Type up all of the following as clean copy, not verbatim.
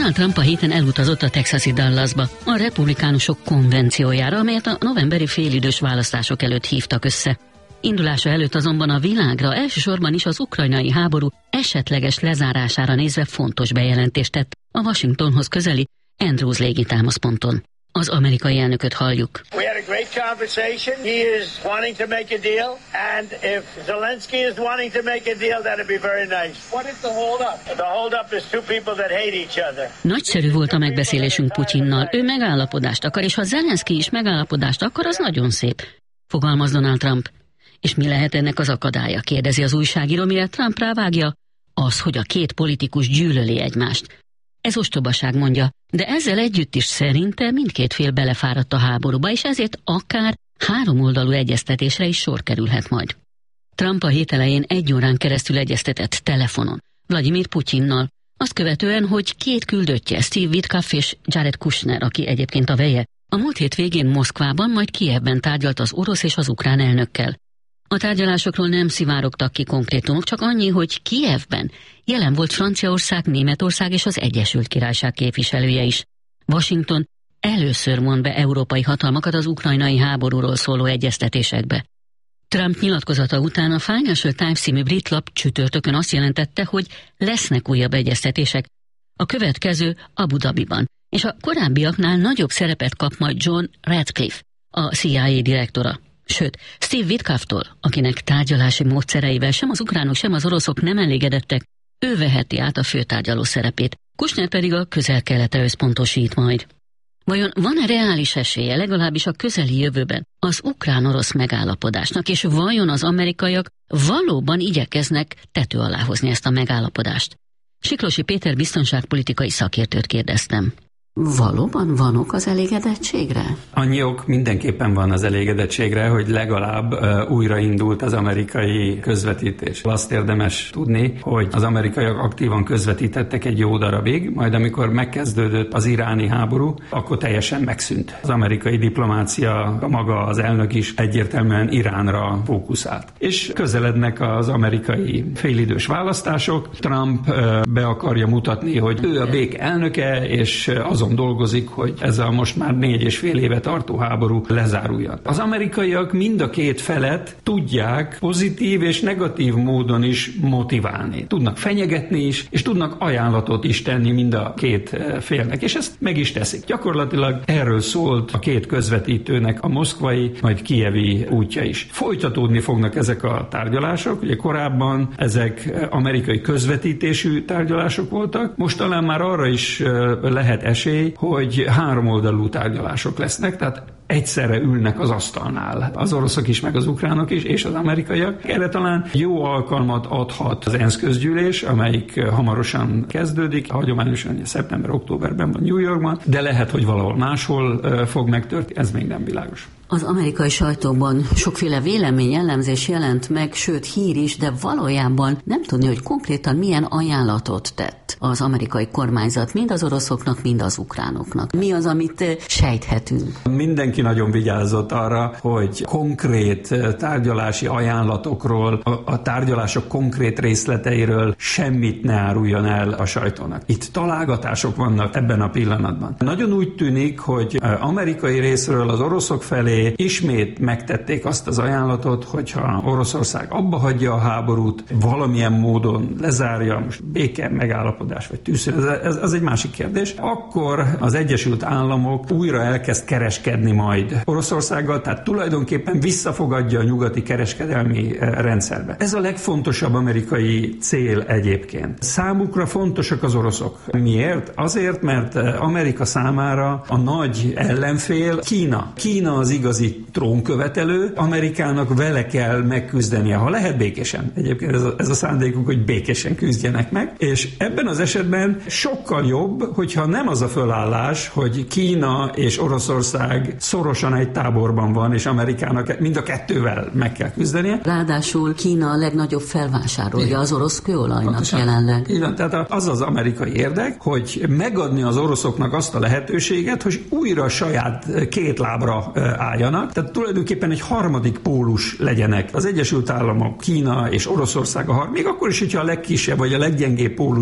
Donald Trump a héten elutazott a texasi Dallasba, a republikánusok konvenciójára, amelyet a novemberi félidős választások előtt hívtak össze. Indulása előtt azonban a világra, elsősorban is az ukrajnai háború esetleges lezárására nézve fontos bejelentést tett a Washingtonhoz közeli Andrews légitámaszponton. Az amerikai elnököt halljuk. We had a great conversation. He is wanting to make a deal, and if Zelensky is wanting to make a deal, that'd be very nice. What is the hold-up? The hold-up is two people that hate each other. Nagyszerű volt a megbeszélésünk Putyinnal. Ő megállapodást akar, és ha Zelenszky is megállapodást akar, az nagyon szép, fogalmaz Donald Trump. És mi lehet ennek az akadálya? Kérdezi az újságíró, mire Trump rávágja. Az, hogy a két politikus gyűlöli egymást. Ez ostobaság, mondja, de ezzel együtt is szerinte mindkét fél belefáradt a háborúba, és ezért akár háromoldalú egyeztetésre is sor kerülhet majd. Trump a hét elején 1 órán keresztül egyeztetett telefonon Vladimir Putyinnal, azt követően, hogy két küldöttje, Steve Witkoff és Jared Kushner, aki egyébként a veje, a múlt hét végén Moszkvában, majd Kijevben tárgyalt az orosz és az ukrán elnökkel. A tárgyalásokról nem szivárogtak ki konkrétumok, csak annyi, hogy Kijevben jelen volt Franciaország, Németország és az Egyesült Királyság képviselője is. Washington először mond be európai hatalmakat az ukrajnai háborúról szóló egyeztetésekbe. Trump nyilatkozata után a Financial Times című brit lap csütörtökön azt jelentette, hogy lesznek újabb egyeztetések. A következő Abu Dhabiban, és a korábbiaknál nagyobb szerepet kap majd John Ratcliffe, a CIA direktora. Sőt, Steve Witkofftól, akinek tárgyalási módszereivel sem az ukránok, sem az oroszok nem elégedettek, ő veheti át a főtárgyaló szerepét, Kushner pedig a Közel-Keletre összpontosít majd. Vajon van-e reális esélye, legalábbis a közeli jövőben, az ukrán-orosz megállapodásnak, és vajon az amerikaiak valóban igyekeznek tető alá hozni ezt a megállapodást? Siklósi Péter biztonságpolitikai szakértőt kérdeztem. Valóban van ok az elégedettségre? Annyi ok mindenképpen van az elégedettségre, hogy legalább újraindult az amerikai közvetítés. Azt érdemes tudni, hogy az amerikaiak aktívan közvetítettek egy jó darabig, majd amikor megkezdődött az iráni háború, akkor teljesen megszűnt. Az amerikai diplomácia, maga az elnök is egyértelműen Iránra fókuszált. És közelednek az amerikai félidős választások. Trump be akarja mutatni, hogy ő a béke elnöke, és azon dolgozik, hogy ez a most már 4,5 éve tartó háború lezáruljon. Az amerikaiak mind a két felet tudják pozitív és negatív módon is motiválni. Tudnak fenyegetni is, és tudnak ajánlatot is tenni mind a két félnek, és ezt meg is teszik. Gyakorlatilag erről szólt a két közvetítőnek a moszkvai, majd kijevi útja is. Folytatódni fognak ezek a tárgyalások, ugye korábban ezek amerikai közvetítésű tárgyalások voltak, most talán már arra is lehet esély, hogy háromoldalú tárgyalások lesznek, tehát egyszerre ülnek az asztalnál. Az oroszok is, meg az ukránok is, és az amerikaiak. Erre talán jó alkalmat adhat az ENSZ közgyűlés, amelyik hamarosan kezdődik, hagyományosan szeptember-októberben van New Yorkban, de lehet, hogy valahol máshol fog megtörténni, ez még nem világos. Az amerikai sajtóban sokféle vélemény, elemzés jelent meg, sőt hír is, de valójában nem tudni, hogy konkrétan milyen ajánlatot tett az amerikai kormányzat mind az oroszoknak, mind az ukránoknak. Mi az, amit sejthetünk? Mindenki nagyon vigyázott arra, hogy konkrét tárgyalási ajánlatokról, a tárgyalások konkrét részleteiről semmit ne áruljon el a sajtónak. Itt találgatások vannak ebben a pillanatban. Nagyon úgy tűnik, hogy amerikai részről az oroszok felé ismét megtették azt az ajánlatot, hogyha Oroszország abba hagyja a háborút, valamilyen módon lezárja, most béke megállapodás vagy tűzszünet, ez egy másik kérdés, akkor az Egyesült Államok újra elkezd kereskedni majd Oroszországgal, tehát tulajdonképpen visszafogadja a nyugati kereskedelmi rendszerbe. Ez a legfontosabb amerikai cél egyébként. Számukra fontosak az oroszok. Miért? Azért, mert Amerika számára a nagy ellenfél Kína. Kína az igazi trónkövetelő, Amerikának vele kell megküzdenie, ha lehet békésen. Egyébként ez a szándékuk, hogy békésen küzdjenek meg, és ebben az esetben sokkal jobb, hogyha nem az a fölállás, hogy Kína és Oroszország szorosan egy táborban van, és Amerikának mind a kettővel meg kell küzdenie. Ráadásul Kína a legnagyobb felvásárolja az orosz kőolajnak jelenleg. Igen, tehát az az amerikai érdek, hogy megadni az oroszoknak azt a lehetőséget, hogy újra saját két lábra álljanak, tehát tulajdonképpen egy harmadik pólus legyenek. Az Egyesült Államok, Kína és Oroszország még akkor is, hogyha a legkisebb vagy a leggyengébb pólus a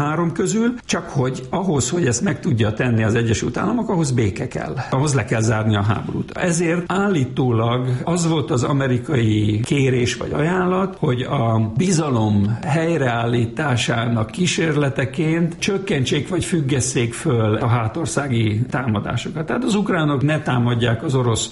három közül, csak hogy ahhoz, hogy ezt meg tudja tenni az Egyesült Államok, ahhoz béke kell. Ahhoz le kell zárni a háborút. Ezért állítólag az volt az amerikai kérés vagy ajánlat, hogy a bizalom helyreállításának kísérleteként csökkentsék vagy függesszék föl a hátországi támadásokat. Tehát az ukránok ne támadják az orosz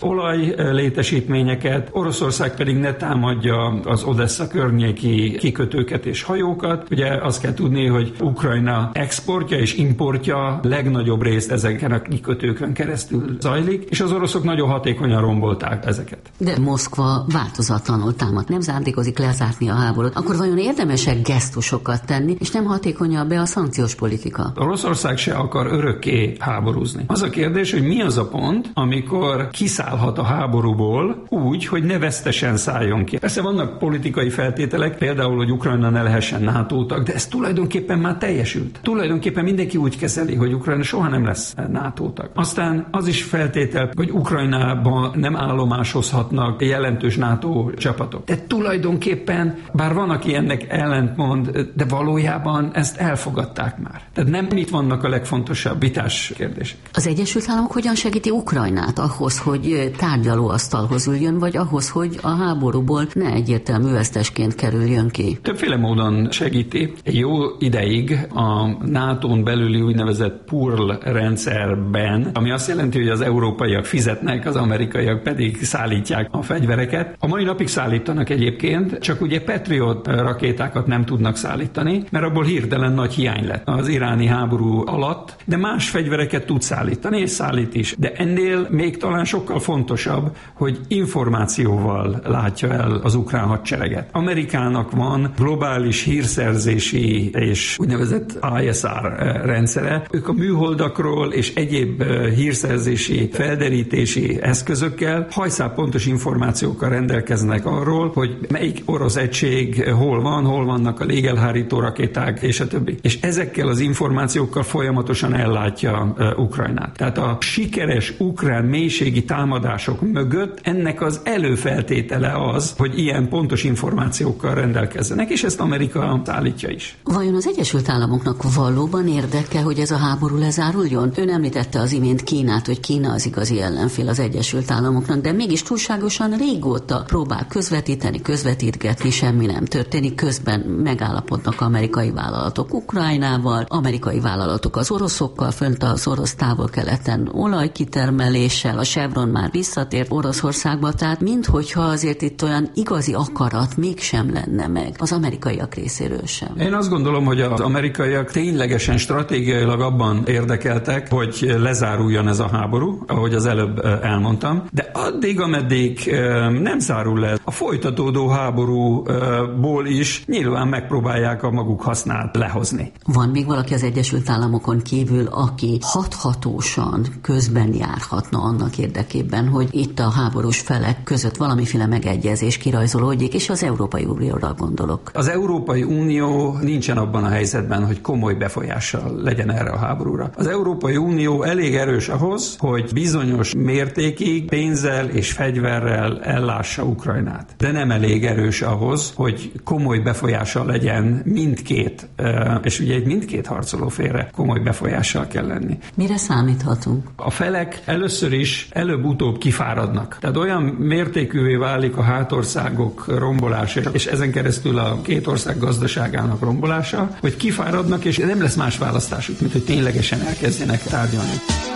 olajlétesítményeket, Oroszország pedig ne támadja az Odessa környéki kikötőket és hajókat. Ugye azt kell tudni, hogy Ukrajna exportja és importja legnagyobb részt ezeken a kikötőkön keresztül zajlik, és az oroszok nagyon hatékonyan rombolták ezeket. De Moszkva változatlanul támad, nem szándékozik lezárni a háborút. Akkor vajon érdemesek gesztusokat tenni, és nem hatékonyabb be a szankciós politika? Oroszország se akar örökké háborúzni. Az a kérdés, hogy mi az a pont, amikor kiszállhat a háborúból úgy, hogy ne vesztesen szálljon ki. Persze vannak politikai feltételek, például, hogy Ukrajna ne lehessen NATO tag, de ez tulajdonképpen már teljesült. Tulajdonképpen mindenki úgy kezeli, hogy Ukrajna soha nem lesz NATO tag. Aztán az is feltétel, hogy Ukrajnában nem állomásozhatnak jelentős NATO csapatok. De tulajdonképpen, bár van, aki ennek ellentmond, de valójában ezt elfogadták már. Tehát nem itt vannak a legfontosabb vitás kérdések. Az Egyesült Államok hogyan segíti Ukrajnát ahhoz, hogy tárgyalóasztalhoz üljön, vagy ahhoz, hogy a háborúból ne egyértelmű vesztesként kerüljön ki? Többféle módon segíti. Jó ideig a NATO-n belüli úgynevezett PURL rendszerben, ami azt jelenti, hogy az európaiak fizetnek, az amerikaiak pedig szállítják a fegyvereket. A mai napig szállítanak egyébként, csak ugye Patriot rakétákat nem tudnak szállítani, mert abból hirtelen nagy hiány lett az iráni háború alatt, de más fegyvereket tud szállítani, és szállít is. De ennél még talán sokkal fontosabb, hogy információval látja el az ukrán hadsereget. Amerikának van globális hírszerzési és úgynevezett ISR rendszere. Ők a műholdakról és egyéb hírszerzési, felderítési eszközökkel hajszálpontos információkkal rendelkeznek arról, hogy melyik orosz egység hol vannak a légelhárító rakéták, és a többi. És ezekkel az információkkal folyamatosan ellátja Ukrajnát. Tehát a sikeres ukrán mélységi támadások mögött ennek az előfeltétele az, hogy ilyen pontos információkkal rendelkezzenek, és ezt Amerika állítja is. Vajon az Egyesült Államoknak valóban érdeke, hogy ez a háború lezáruljon? Ön említette az imént Kínát, hogy Kína az igazi ellenfél az Egyesült Államoknak, de mégis túlságosan régóta próbál közvetítgetni, semmi nem történik, közben megállapodnak amerikai vállalatok Ukrajnával, amerikai vállalatok az oroszokkal, fönt az orosz távol-keleten olajkitermeléssel, a Chevron már visszatért Oroszországba, tehát minthogyha azért itt olyan igazi akarat mégsem lenne meg az amerikaiak részéről sem. Én azt gondolom, hogy az amerikaiak ténylegesen stratégiailag abban érdekeltek, hogy lezáruljon ez a háború, ahogy az előbb elmondtam, de addig, ameddig nem zárul le, a folytatódó háborúból is nyilván megpróbálják a maguk hasznát lehozni. Van még valaki az Egyesült Államokon kívül, aki hathatósan közben járhatna annak érdekében, hogy itt a háborús felek között valamiféle megegyezés kirajzolódjék, és az Európai Unióra gondolok. Az Európai Unió nincsen abban a helyzetben, hogy komoly befolyással legyen erre a háborúra. Az Európai Unió elég erős ahhoz, hogy bizonyos mértékig pénzzel és fegyverrel ellássa Ukrajnát. De nem elég erős ahhoz, hogy komoly befolyással legyen mindkét, és ugye itt mindkét harcoló félre komoly befolyással kell lenni. Mire számíthatunk? A felek először is előbb-utóbb kifáradnak. Tehát olyan mértékűvé válik a hátországok rombolása, és ezen keresztül a két ország gazdaságának rombolása, hogy kifáradnak, és nem lesz más választásuk, mint hogy ténylegesen elkezdjenek tárgyalni.